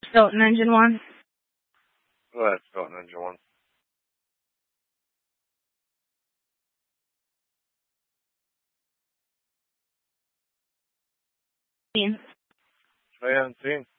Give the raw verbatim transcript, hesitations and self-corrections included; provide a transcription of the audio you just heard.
Skeleton Engine one. Go ahead, Skeleton Engine one. Seen. I haven't seen.